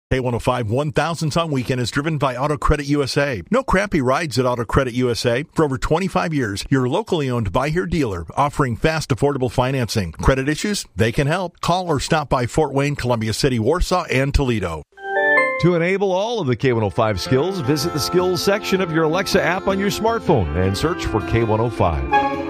K105 1000-Ton Weekend is driven by Auto Credit USA. No crappy rides at Auto Credit USA. For over 25 years, your locally owned Buy Here dealer offering fast, affordable financing. Credit issues? They can help. Call or stop by Fort Wayne, Columbia City, Warsaw, and Toledo. To enable all of the K105 skills, visit the skills section of your Alexa app on your smartphone and search for K105.